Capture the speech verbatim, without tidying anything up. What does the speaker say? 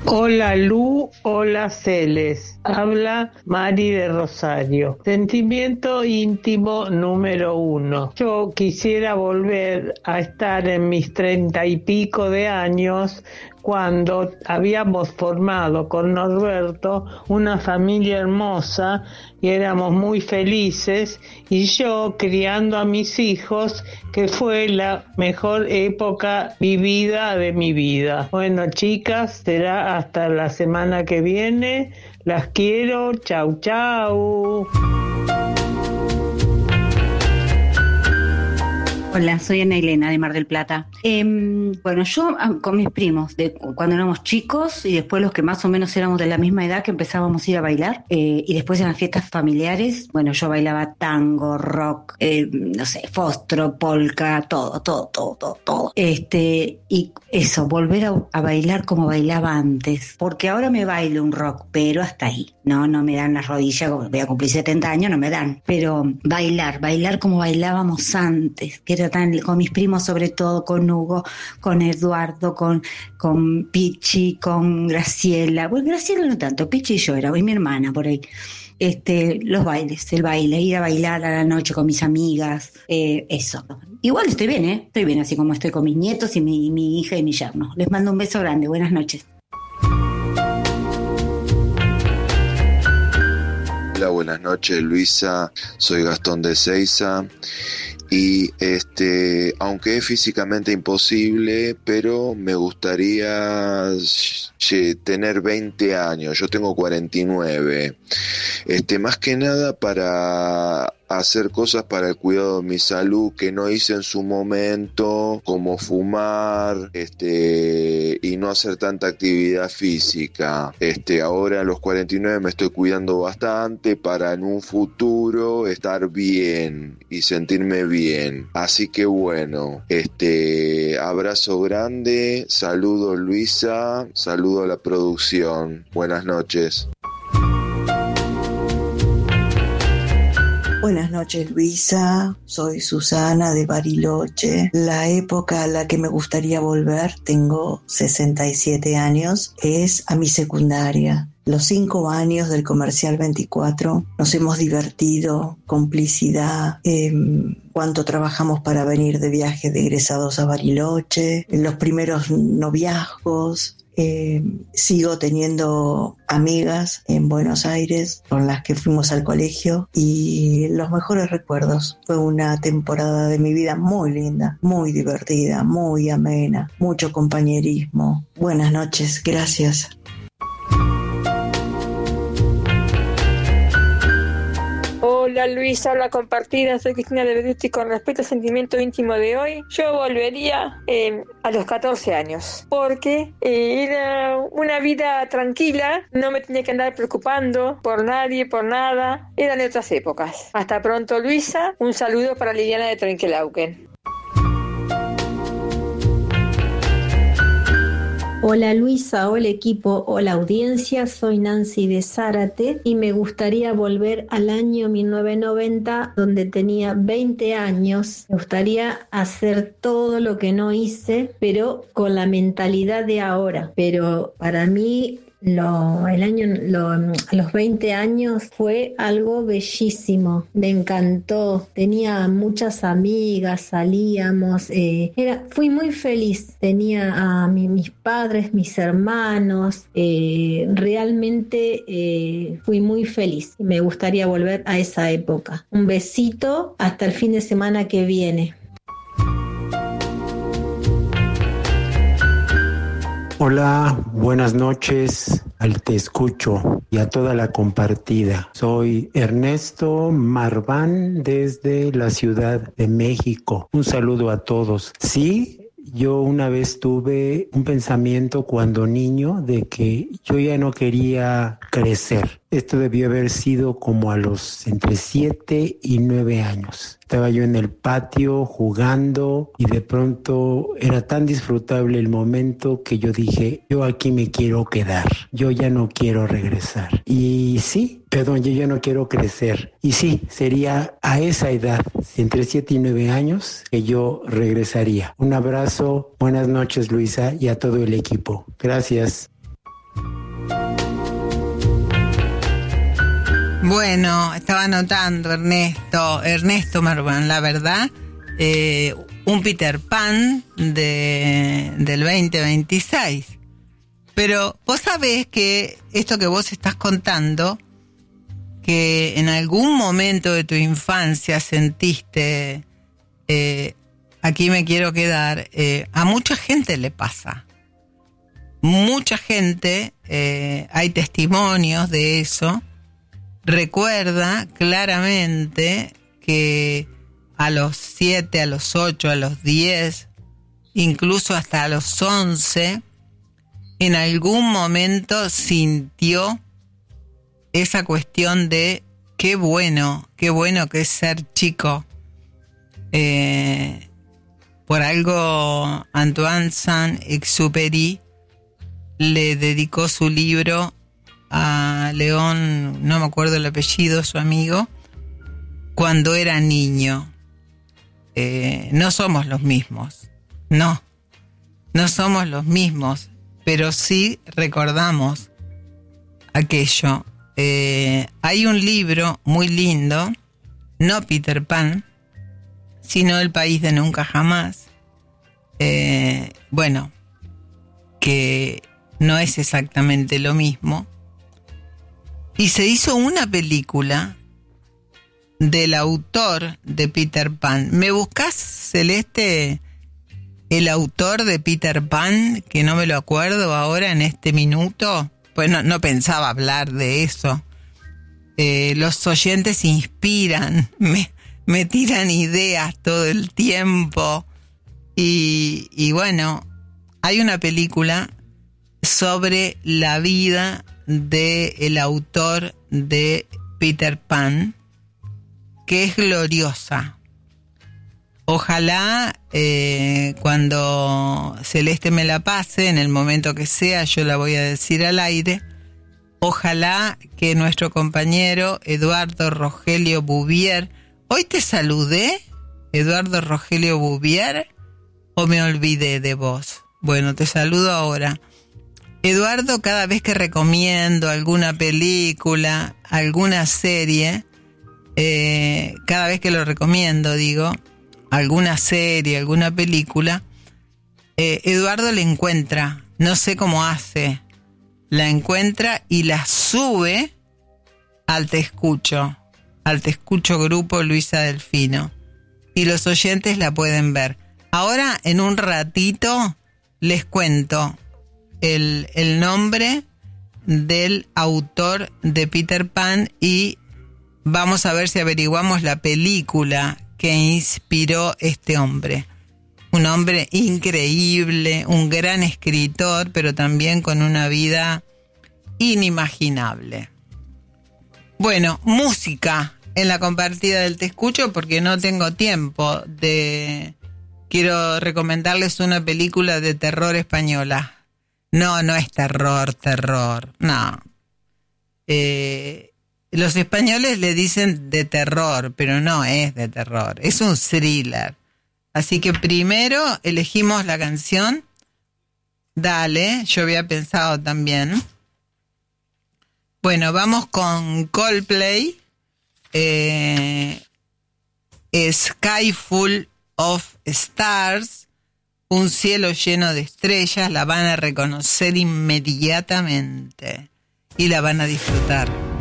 Hola Lu, hola Celes, habla Mari de Rosario. Sentimiento íntimo número uno. Yo quisiera volver a estar en mis treinta y pico de años cuando habíamos formado con Norberto una familia hermosa y éramos muy felices, y yo criando a mis hijos, que fue la mejor época vivida de mi vida. Bueno, chicas, será hasta la semana que viene. Las quiero. Chau, chau. Hola, soy Ana Elena de Mar del Plata. Eh, bueno, yo con mis primos, de cuando éramos chicos y después los que más o menos éramos de la misma edad, que empezábamos a ir a bailar, eh, y después en las fiestas familiares, bueno, yo bailaba tango, rock, eh, no sé, fostro, polka, todo, todo, todo, todo, todo. Este, y eso, volver a, a bailar como bailaba antes, porque ahora me bailo un rock, pero hasta ahí. No, no me dan las rodillas, voy a cumplir setenta años, no me dan. Pero bailar, bailar como bailábamos antes, que era tan, con mis primos sobre todo, con Hugo, con Eduardo, con, con Pichi, con Graciela. Bueno, Graciela no tanto, Pichi y yo era, y mi hermana por ahí. Este, los bailes, el baile, ir a bailar a la noche con mis amigas, eh, eso. Igual estoy bien, ¿eh? Estoy bien, así como estoy con mis nietos y mi, mi hija y mi yerno. Les mando un beso grande, buenas noches. Hola, buenas noches Luisa, soy Gastón de Seiza y este, aunque es físicamente imposible, pero me gustaría tener veinte años, yo tengo cuarenta y nueve, este, más que nada para hacer cosas para el cuidado de mi salud que no hice en su momento, como fumar, este, y no hacer tanta actividad física. Este, ahora a los cuarenta y nueve me estoy cuidando bastante para en un futuro estar bien y sentirme bien. Así que bueno, este, abrazo grande, saludo Luisa, saludo a la producción. Buenas noches. Buenas noches Luisa, soy Susana de Bariloche. La época a la que me gustaría volver, tengo sesenta y siete años, es a mi secundaria. Los cinco años del Comercial veinticuatro nos hemos divertido, complicidad, eh, cuánto trabajamos para venir de viaje de egresados a Bariloche, los primeros noviazgos. Eh, sigo teniendo amigas en Buenos Aires con las que fuimos al colegio y los mejores recuerdos. Fue una temporada de mi vida muy linda, muy divertida, muy amena, mucho compañerismo. Buenas noches, gracias. Hola Luisa, hola compartida, soy Cristina de Beduti. Con respecto al sentimiento íntimo de hoy, yo volvería eh, a los catorce años, porque eh, era una vida tranquila, no me tenía que andar preocupando por nadie, por nada, eran otras épocas. Hasta pronto Luisa, un saludo para Liliana de Trenquelauquen. Hola Luisa, hola equipo, hola audiencia, soy Nancy de Zárate y me gustaría volver al año mil novecientos noventa, donde tenía veinte años. Me gustaría hacer todo lo que no hice, pero con la mentalidad de ahora. Pero para mí Lo, el año, lo, los veinte años fue algo bellísimo, me encantó, tenía muchas amigas, salíamos, eh, era, fui muy feliz, tenía a mi, mis padres, mis hermanos, eh, realmente eh, fui muy feliz y me gustaría volver a esa época. Un besito, hasta el fin de semana que viene. Hola, buenas noches al Te Escucho y a toda la compartida. Soy Ernesto Marván desde la Ciudad de México. Un saludo a todos. Sí, yo una vez tuve un pensamiento cuando niño de que yo ya no quería crecer. Esto debió haber sido como a los entre siete y nueve años. Estaba yo en el patio jugando y de pronto era tan disfrutable el momento que yo dije, yo aquí me quiero quedar, yo ya no quiero regresar. Y sí, perdón, yo ya no quiero crecer. Y sí, sería a esa edad, entre siete y nueve años, que yo regresaría. Un abrazo, buenas noches Luisa y a todo el equipo. Gracias. Bueno, estaba anotando Ernesto, Ernesto Marván, la verdad, eh, un Peter Pan de, del veinte veintiséis. Pero vos sabés que esto que vos estás contando, que en algún momento de tu infancia sentiste, eh, aquí me quiero quedar, eh, a mucha gente le pasa. Mucha gente, eh, hay testimonios de eso, recuerda claramente que a los siete, a los ocho, a los diez, incluso hasta a los once, en algún momento sintió esa cuestión de qué bueno, qué bueno que es ser chico. Eh, por algo Antoine Saint-Exupéry le dedicó su libro a León, no me acuerdo el apellido, su amigo, cuando era niño. Eh, no somos los mismos, no, no somos los mismos, pero sí recordamos aquello. Eh, hay un libro muy lindo, no Peter Pan, sino El país de nunca jamás, eh, bueno, que no es exactamente lo mismo, y se hizo una película del autor de Peter Pan. ¿Me buscás, Celeste, el autor de Peter Pan, que no me lo acuerdo ahora en este minuto? Pues no, no pensaba hablar de eso. Eh, los oyentes se inspiran, me, me tiran ideas todo el tiempo. Y, y bueno, hay una película sobre la vida del autor de Peter Pan, que es gloriosa. Ojalá eh, cuando Celeste me la pase, en el momento que sea, yo la voy a decir al aire. Ojalá que nuestro compañero Eduardo Rogelio Bouvier, ¿hoy te saludé, Eduardo Rogelio Bouvier, o me olvidé de vos? Bueno, te saludo ahora. Eduardo, cada vez que recomiendo alguna película, alguna serie, eh, cada vez que lo recomiendo, digo, alguna serie, alguna película, eh, Eduardo la encuentra, no sé cómo hace, la encuentra y la sube al Te Escucho, al Te Escucho Grupo Luisa Delfino, y los oyentes la pueden ver. Ahora, en un ratito, les cuento el, el nombre del autor de Peter Pan y vamos a ver si averiguamos la película que inspiró este hombre. Un hombre increíble, un gran escritor, pero también con una vida inimaginable. Bueno, música en la compartida del Te Escucho porque no tengo tiempo de... Quiero recomendarles una película de terror española. No, no es terror, terror, no. Eh... Los españoles le dicen de terror, pero no es de terror, es un thriller. Así que primero elegimos la canción. Dale, yo había pensado también. Bueno, vamos con Coldplay. Eh, Sky Full of Stars, un cielo lleno de estrellas. La van a reconocer inmediatamente y la van a disfrutar.